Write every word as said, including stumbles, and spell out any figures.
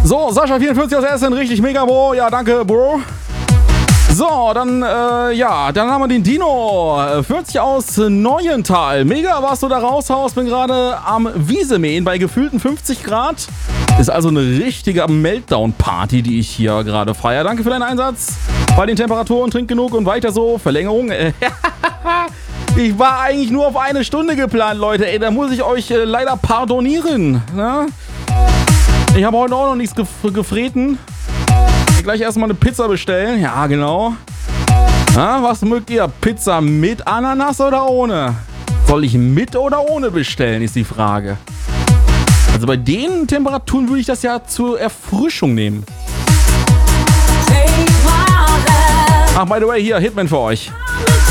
So, Sascha vierundvierzig aus Essen, richtig mega, Bro. Ja, danke, Bro. So, dann, äh, ja, dann haben wir den Dino, vierzig aus Neuental. Mega, was du da raushaust. Bin gerade am Wiesemähen bei gefühlten fünfzig Grad. Ist also eine richtige Meltdown-Party, die ich hier gerade feiere. Danke für deinen Einsatz. Bei den Temperaturen, trink genug und weiter so. Verlängerung. Ich war eigentlich nur auf eine Stunde geplant, Leute. Ey, da muss ich euch äh, leider pardonieren. Ne? Ich habe heute auch noch nichts gef- gefreten. Gleich erstmal eine Pizza bestellen. Ja, genau. Na, was mögt ihr? Pizza mit Ananas oder ohne? Soll ich mit oder ohne bestellen, ist die Frage. Also bei den Temperaturen würde ich das ja zur Erfrischung nehmen. Ach, by the way, hier, Hitman für euch.